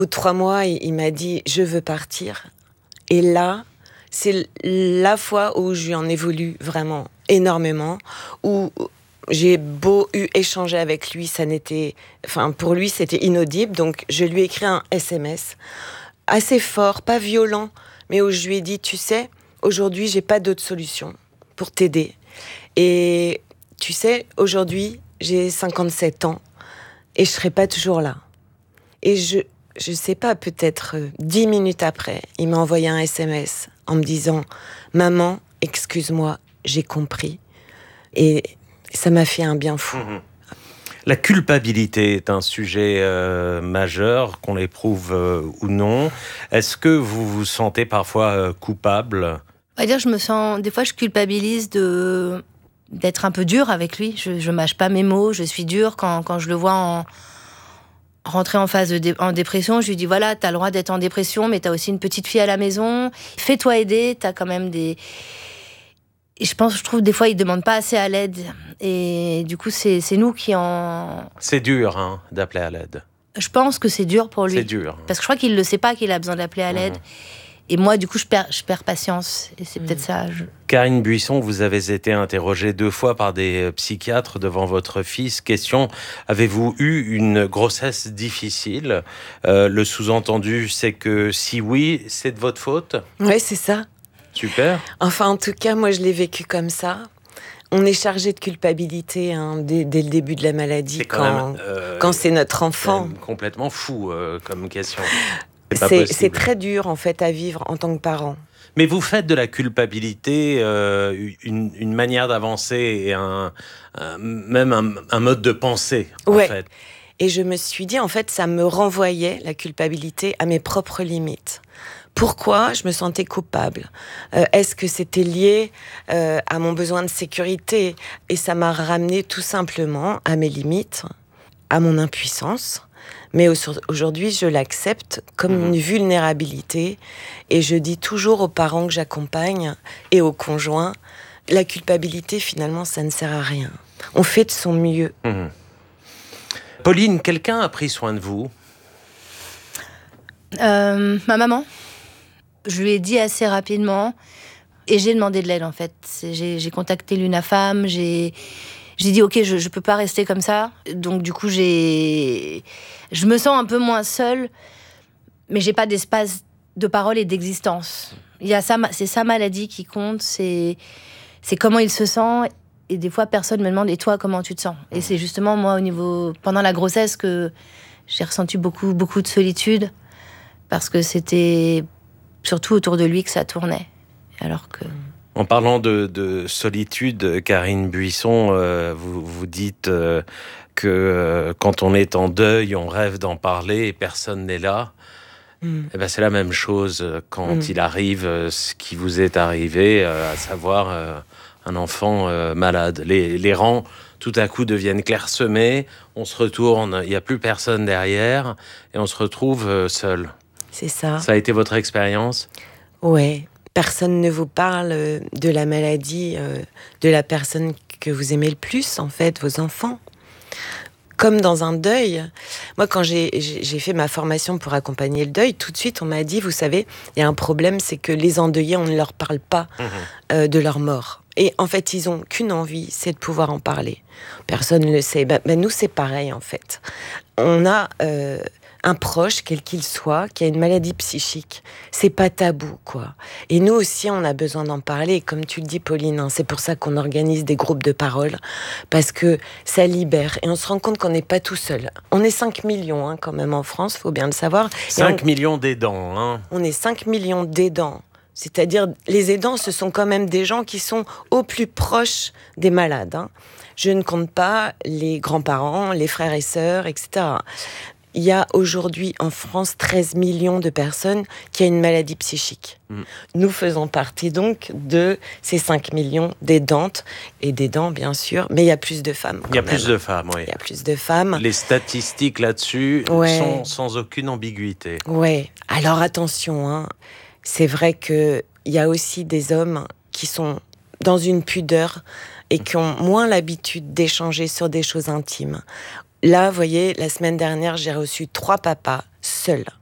bout de 3 mois, il m'a dit « Je veux partir ». Et là, c'est la fois où je lui en ai voulu vraiment énormément, où j'ai beau échanger avec lui, pour lui, c'était inaudible. Donc, je lui ai écrit un SMS assez fort, pas violent, mais où je lui ai dit « Tu sais, aujourd'hui, j'ai pas d'autre solution pour t'aider. Et tu sais, aujourd'hui, j'ai 57 ans et je serai pas toujours là. » Et je sais pas, peut-être 10 minutes après, il m'a envoyé un SMS en me disant « Maman, excuse-moi, j'ai compris. » Et ça m'a fait un bien fou. La culpabilité est un sujet majeur, qu'on l'éprouve ou non. Est-ce que vous vous sentez parfois coupable ? On va dire, des fois, je culpabilise d'être un peu dure avec lui. Je mâche pas mes mots, je suis dure quand je le vois rentrer en phase en dépression. Je lui dis, voilà, t'as le droit d'être en dépression, mais t'as aussi une petite fille à la maison. Fais-toi aider, t'as quand même des... Et je trouve, des fois, il demande pas assez à l'aide. Et du coup, c'est nous qui en... C'est dur, d'appeler à l'aide. Je pense que c'est dur pour lui. C'est dur. Parce que je crois qu'il le sait pas qu'il a besoin d'appeler à l'aide. Et moi, du coup, je perds patience. Et c'est peut-être ça. Karine Buisson, vous avez été interrogée 2 fois par des psychiatres devant votre fils. Question, avez-vous eu une grossesse difficile ? Le sous-entendu, c'est que si oui, c'est de votre faute ? Ouais, c'est ça. Super. Enfin, en tout cas, moi, je l'ai vécu comme ça. On est chargé de culpabilité dès le début de la maladie quand c'est notre enfant. C'est complètement fou comme question. C'est très dur, en fait, à vivre en tant que parent. Mais vous faites de la culpabilité une manière d'avancer et même un mode de pensée, en fait. Et je me suis dit, en fait, ça me renvoyait, la culpabilité, à mes propres limites. Pourquoi je me sentais coupable ? Est-ce que c'était lié à mon besoin de sécurité ? Et ça m'a ramené tout simplement à mes limites, à mon impuissance. Mais aujourd'hui, je l'accepte comme une vulnérabilité. Et je dis toujours aux parents que j'accompagne et aux conjoints, la culpabilité, finalement, ça ne sert à rien. On fait de son mieux. Pauline, quelqu'un a pris soin de vous ? Ma maman. Je lui ai dit assez rapidement. Et j'ai demandé de l'aide, en fait. J'ai contacté l'UNAFAM, j'ai dit, ok, je peux pas rester comme ça. Donc, du coup, je me sens un peu moins seule, mais j'ai pas d'espace de parole et d'existence. C'est sa maladie qui compte, c'est comment il se sent. Et des fois, personne me demande, et toi, comment tu te sens ? Et c'est justement, moi, pendant la grossesse, que j'ai ressenti beaucoup, beaucoup de solitude, parce que c'était surtout autour de lui que ça tournait. Alors que... En parlant de solitude, Karine Buisson, vous dites que quand on est en deuil, on rêve d'en parler et personne n'est là. Eh ben, c'est la même chose quand il arrive ce qui vous est arrivé, à savoir un enfant malade. Les rangs, tout à coup, deviennent clairsemés, on se retourne, il n'y a plus personne derrière et on se retrouve seul. C'est ça. Ça a été votre expérience ? Ouais. Personne ne vous parle de la maladie de la personne que vous aimez le plus, en fait, vos enfants. Comme dans un deuil. Moi, quand j'ai fait ma formation pour accompagner le deuil, tout de suite, on m'a dit, vous savez, il y a un problème, c'est que les endeuillés, on ne leur parle pas de leur mort. Et en fait, ils n'ont qu'une envie, c'est de pouvoir en parler. Personne ne le sait. Nous, c'est pareil, en fait. On a... un proche, quel qu'il soit, qui a une maladie psychique, c'est pas tabou, quoi. Et nous aussi, on a besoin d'en parler. Et comme tu le dis, Pauline, c'est pour ça qu'on organise des groupes de parole, parce que ça libère. Et on se rend compte qu'on n'est pas tout seul. On est 5 millions, quand même, en France, faut bien le savoir. 5 millions d'aidants, On est 5 millions d'aidants. C'est-à-dire, les aidants, ce sont quand même des gens qui sont au plus proches des malades. Je ne compte pas les grands-parents, les frères et sœurs, etc. Il y a aujourd'hui en France 13 millions de personnes qui ont une maladie psychique. Nous faisons partie donc de ces 5 millions d'aidantes et d'aidants, bien sûr, mais il y a plus de femmes. Il y a plus de femmes, oui. Il y a plus de femmes. Les statistiques là-dessus sont sans aucune ambiguïté. Oui. Alors attention, c'est vrai qu'il y a aussi des hommes qui sont dans une pudeur et qui ont moins l'habitude d'échanger sur des choses intimes. Là, vous voyez, la semaine dernière, j'ai reçu 3 papas seuls